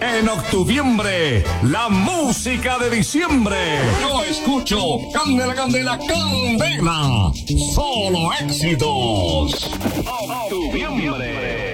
En octubre, la música de diciembre. Yo escucho Candela, Candela, Candela. Solo éxitos. Octubre.